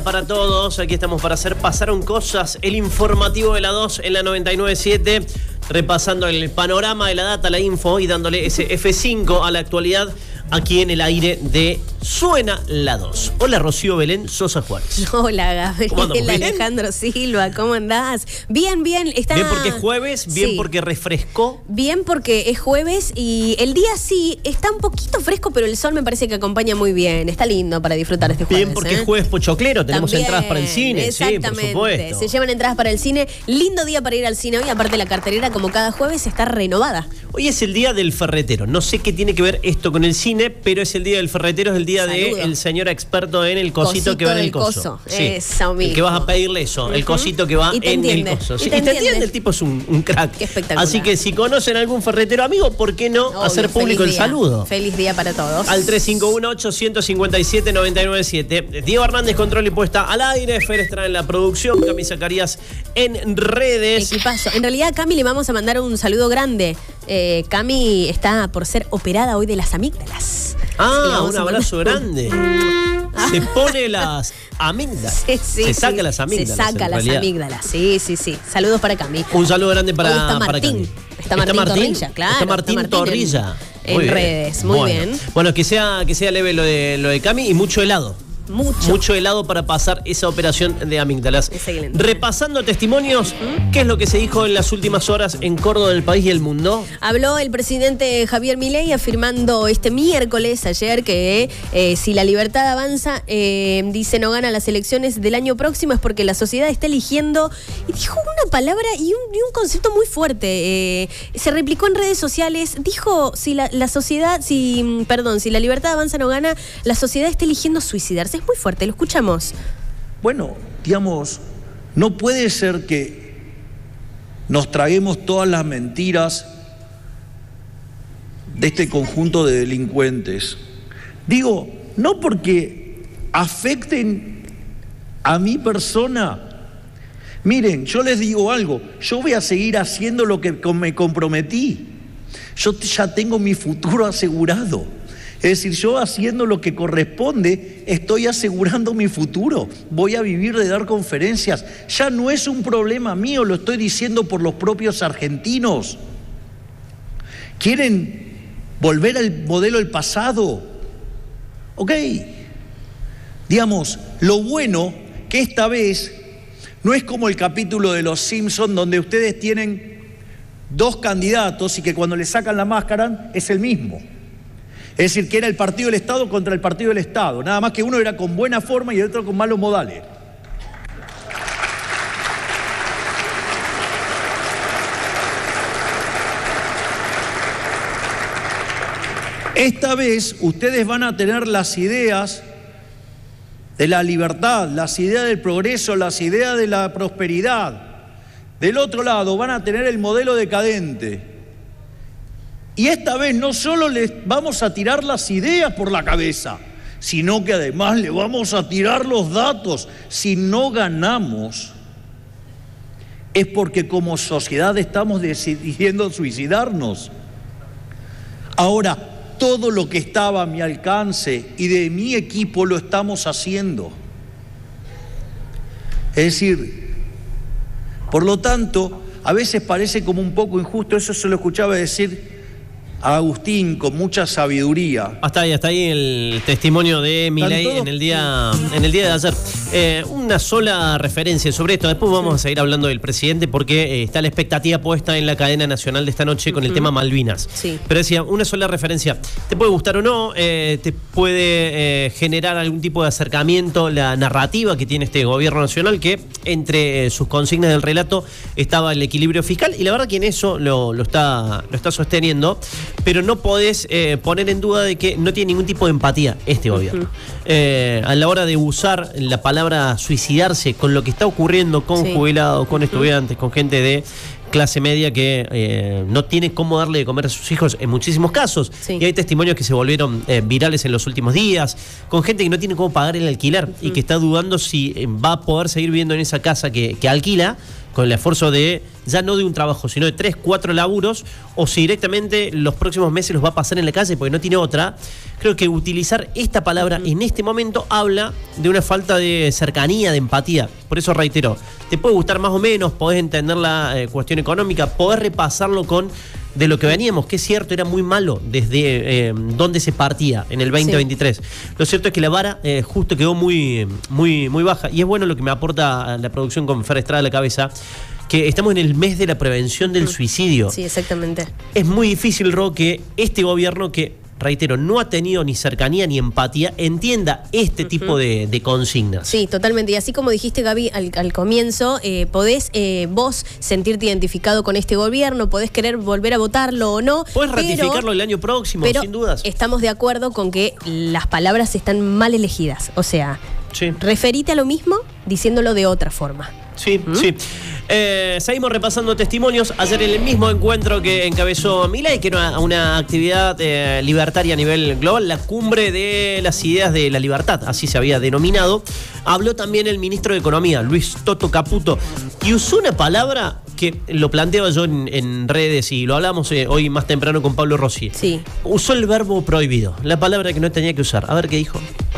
Para todos, aquí estamos para hacer Pasaron Cosas, el informativo de la 2 en la 99.7, repasando el panorama de la data, la info y dándole ese F5 a la actualidad aquí en el aire de Suena la 2. Hola Rocío Belén Sosa Juárez. Hola Gabriel, Alejandro Silva, ¿cómo andás? Bien, está... Bien porque es jueves, bien sí. Porque refrescó. Bien porque es jueves y el día sí está un poquito fresco, pero el sol me parece que acompaña muy bien. Está lindo para disfrutar este jueves. Bien porque es jueves pochoclero, tenemos también, entradas para el cine. Exactamente, sí, por supuesto. Se llevan entradas para el cine. Lindo día para ir al cine hoy, aparte la cartelera como cada jueves está renovada. Hoy es el día del ferretero. No sé qué tiene que ver esto con el cine, pero es el día del ferretero, es el día del señor experto en el cosito que va en el coso. Sí. Eso mismo. El que vas a pedirle eso, el cosito que va en el coso. Sí, y te entiende, el tipo es un crack. Qué espectacular. Así que si conocen algún ferretero amigo, ¿por qué no hacer público el saludo? Feliz día para todos. Al 351-857-997. Diego Hernández, control y puesta al aire. Fer Estrada en la producción. Cami Zacarías en redes. Equipazo. En realidad a Cami le vamos a mandar un saludo grande. Cami está por ser operada hoy de las amígdalas. Un abrazo grande. Se pone las amígdalas. Se saca las amígdalas. Se saca las amígdalas. Sí. Saludos para Cami. Un saludo grande para Martín. Está Martín Torrilla, claro. Está Martín Torrilla. En redes, muy bien. Bueno, que sea leve lo de Cami y mucho helado. Mucho helado para pasar esa operación de amígdalas. Excelente. Repasando testimonios, ¿qué es lo que se dijo en las últimas horas en Córdoba, del país y el mundo? Habló el presidente Javier Milei afirmando este miércoles, ayer, que si la libertad avanza, dice no gana las elecciones del año próximo, es porque la sociedad está eligiendo, y dijo una palabra y un concepto muy fuerte. Se replicó en redes sociales, dijo si la libertad avanza no gana, la sociedad está eligiendo suicidarse. Es muy fuerte, lo escuchamos. Bueno, digamos, no puede ser que nos traguemos todas las mentiras de este conjunto de delincuentes. Digo, no porque afecten a mi persona. Miren, yo les digo algo, yo voy a seguir haciendo lo que me comprometí. Yo ya tengo mi futuro asegurado. Es decir, yo haciendo lo que corresponde, estoy asegurando mi futuro. Voy a vivir de dar conferencias. Ya no es un problema mío, lo estoy diciendo por los propios argentinos. ¿Quieren volver al modelo del pasado? Ok. Digamos, lo bueno que esta vez no es como el capítulo de Los Simpson donde ustedes tienen dos candidatos y que cuando le sacan la máscara es el mismo. Es decir, que era el partido del Estado contra el partido del Estado. Nada más que uno era con buena forma y el otro con malos modales. Esta vez ustedes van a tener las ideas de la libertad, las ideas del progreso, las ideas de la prosperidad. Del otro lado van a tener el modelo decadente. Y esta vez no solo les vamos a tirar las ideas por la cabeza, sino que además le vamos a tirar los datos. Si no ganamos, es porque como sociedad estamos decidiendo suicidarnos. Ahora, todo lo que estaba a mi alcance y de mi equipo lo estamos haciendo. Es decir, por lo tanto, a veces parece como un poco injusto, eso se lo escuchaba decir a Agustín con mucha sabiduría. Hasta ahí el testimonio de Milei en el día de ayer. Una sola referencia sobre esto. Después vamos a seguir hablando del presidente porque está la expectativa puesta en la cadena nacional de esta noche con el tema Malvinas. Sí. Pero decía, una sola referencia. Te puede gustar o no, te puede generar algún tipo de acercamiento la narrativa que tiene este gobierno nacional, que entre sus consignas del relato estaba el equilibrio fiscal, y la verdad que en eso lo está sosteniendo. Pero no podés poner en duda de que no tiene ningún tipo de empatía este gobierno. A la hora de usar la palabra suicidarse con lo que está ocurriendo con jubilados, con estudiantes, con gente de clase media que no tiene cómo darle de comer a sus hijos en muchísimos casos. Sí. Y hay testimonios que se volvieron virales en los últimos días, con gente que no tiene cómo pagar el alquiler y que está dudando si va a poder seguir viviendo en esa casa que alquila con el esfuerzo de, ya no de un trabajo, sino de 3, 4 laburos, o si directamente los próximos meses los va a pasar en la calle porque no tiene otra. Creo que utilizar esta palabra en este momento habla de una falta de cercanía, de empatía. Por eso reitero, te puede gustar más o menos, podés entender la cuestión económica, podés repasarlo con de lo que veníamos, que es cierto, era muy malo desde donde se partía en el 2023. Sí. Lo cierto es que la vara justo quedó muy baja, y es bueno lo que me aporta la producción con Fer Estrada a la cabeza, que estamos en el mes de la prevención del suicidio. Sí, exactamente. Es muy difícil, Ro, que este gobierno que, reitero, no ha tenido ni cercanía ni empatía, entienda este tipo de consignas. Sí, totalmente. Y así como dijiste, Gaby, al comienzo, podés vos sentirte identificado con este gobierno, podés querer volver a votarlo o no. Podés ratificarlo el año próximo, sin dudas. Estamos de acuerdo con que las palabras están mal elegidas. O sea, sí, referite a lo mismo diciéndolo de otra forma. Sí, sí. Seguimos repasando testimonios. Ayer en el mismo encuentro que encabezó Milei, que era una actividad libertaria a nivel global, la cumbre de las ideas de la libertad, así se había denominado, habló también el ministro de Economía, Luis Toto Caputo, y usó una palabra que lo planteaba yo en redes y lo hablamos hoy más temprano con Pablo Rossi. Sí. Usó el verbo prohibido, la palabra que no tenía que usar. A ver qué dijo.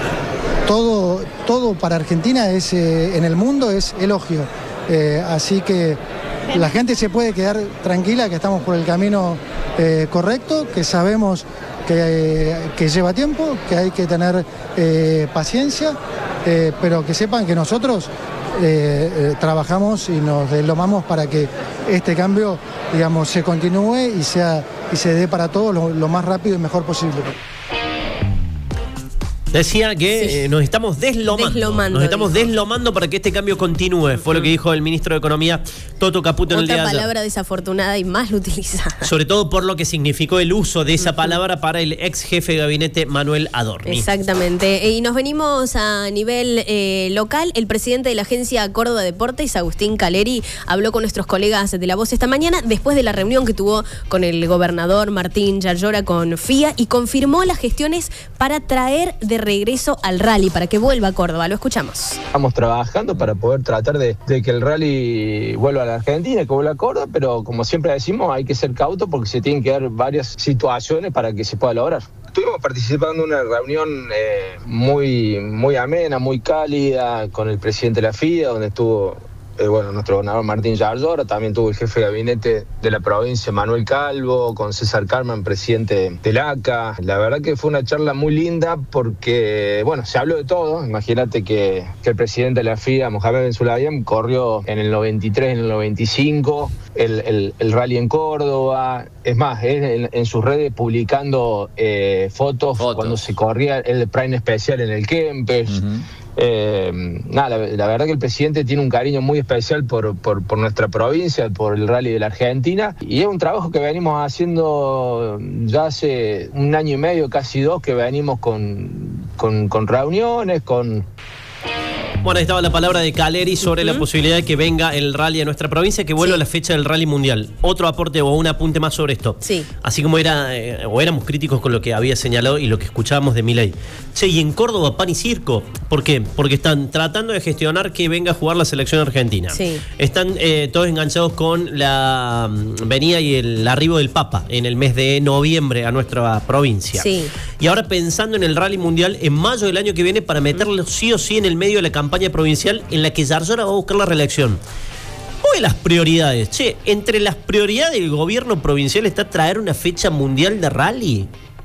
Todo para Argentina es en el mundo es elogio. Así que la gente se puede quedar tranquila que estamos por el camino correcto, que sabemos que lleva tiempo, que hay que tener paciencia, pero que sepan que nosotros trabajamos y nos deslomamos para que este cambio, digamos, se continúe y se dé para todos lo más rápido y mejor posible. Decía que nos estamos deslomando. Nos estamos deslomando para que este cambio continúe. Fue lo que dijo el ministro de Economía, Toto Caputo, en el día de ayer. Otra palabra desafortunada y más utilizada. Sobre todo por lo que significó el uso de esa palabra para el ex jefe de gabinete Manuel Adorni. Exactamente. Y nos venimos a nivel local. El presidente de la agencia Córdoba Deportes, Agustín Caleri, habló con nuestros colegas de La Voz esta mañana después de la reunión que tuvo con el gobernador Martín Yarlora con FIA, y confirmó las gestiones para traer de regreso al rally, para que vuelva a Córdoba. Lo escuchamos. Estamos trabajando para poder tratar de que el rally vuelva a la Argentina, que vuelva a Córdoba, pero como siempre decimos, hay que ser cauto porque se tienen que dar varias situaciones para que se pueda lograr. Estuvimos participando en una reunión muy amena, muy cálida con el presidente de la FIA, donde estuvo nuestro gobernador Martín Yarlora, también tuvo el jefe de gabinete de la provincia Manuel Calvo, con César Carman, presidente del ACA. La verdad que fue una charla muy linda porque, se habló de todo. Imagínate que el presidente de la FIA, Mohamed Ben Sulayem, corrió en el 93, en el 95, el rally en Córdoba. Es más, en sus redes publicando fotos cuando se corría el Prime especial en el Kempes. La verdad que el presidente tiene un cariño muy especial por nuestra provincia, por el rally de la Argentina, y es un trabajo que venimos haciendo ya hace 1 año y medio, casi 2, que venimos con reuniones, Bueno, ahí estaba la palabra de Caleri sobre la posibilidad de que venga el rally a nuestra provincia, que vuelva a la fecha del rally mundial. Otro aporte o un apunte más sobre esto. Sí. Así como éramos críticos con lo que había señalado y lo que escuchábamos de Milei. Che, y en Córdoba, pan y circo. ¿Por qué? Porque están tratando de gestionar que venga a jugar la selección argentina. Sí. Están todos enganchados con la venida y el arribo del Papa en el mes de noviembre a nuestra provincia. Sí. Y ahora pensando en el rally mundial en mayo del año que viene para meterlo sí o sí en el medio de la campaña provincial en la que Yarlora va a buscar la reelección. Hoy las prioridades. Che, entre las prioridades del gobierno provincial está traer una fecha mundial de rally.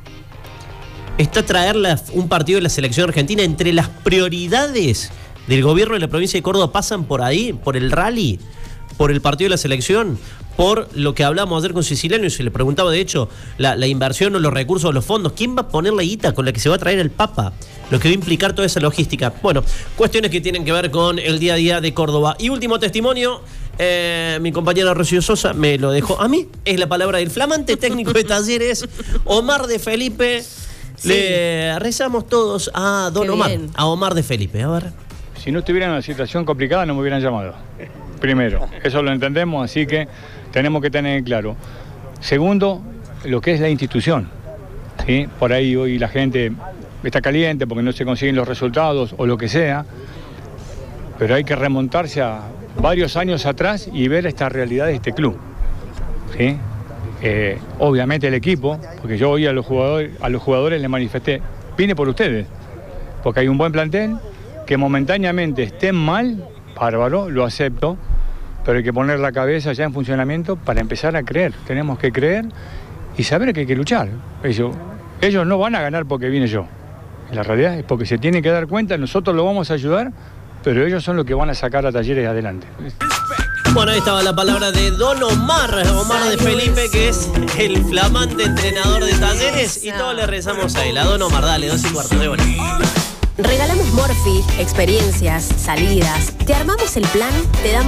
Está traer un partido de la selección argentina. Entre las prioridades del gobierno de la provincia de Córdoba pasan por ahí, por el rally, por el partido de la selección, por lo que hablamos ayer con Siciliano y se le preguntaba, de hecho, la inversión o los recursos o los fondos. ¿Quién va a poner la guita con la que se va a traer el Papa? Lo que va a implicar toda esa logística. Bueno, cuestiones que tienen que ver con el día a día de Córdoba. Y último testimonio, mi compañera Rocío Sosa me lo dejó a mí. Es la palabra del flamante técnico de Talleres, Omar de Felipe. Sí. Le rezamos todos a don Omar, a Omar de Felipe. A ver. Si no estuviera en una situación complicada no me hubieran llamado. Primero, eso lo entendemos, así que tenemos que tener claro. Segundo, lo que es la institución, ¿sí? Por ahí hoy la gente está caliente porque no se consiguen los resultados o lo que sea, pero hay que remontarse a varios años atrás y ver esta realidad de este club, ¿sí? Obviamente el equipo, porque yo hoy a los jugadores les manifesté, vine por ustedes, porque hay un buen plantel, que momentáneamente estén mal, bárbaro, lo acepto, pero hay que poner la cabeza ya en funcionamiento para empezar a creer. Tenemos que creer y saber que hay que luchar. Ellos no van a ganar porque vine yo. La realidad es porque se tienen que dar cuenta, nosotros lo vamos a ayudar, pero ellos son los que van a sacar a Talleres adelante. Bueno, ahí estaba la palabra de Don Omar de Felipe, que es el flamante entrenador de Talleres, y todos le rezamos a él. A Don Omar, dale, 2:15 de hora. Regalamos Morphy, experiencias, salidas. Te armamos el plan, te damos